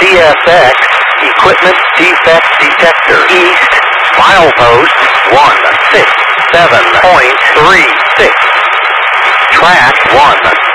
CSX, equipment defect detector. East, milepost 167.36. Track 1.